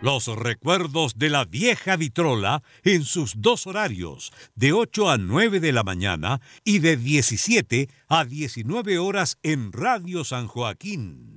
Los recuerdos de la vieja vitrola en sus dos horarios, de 8 a 9 de la mañana y de 17 a 19 horas en Radio San Joaquín.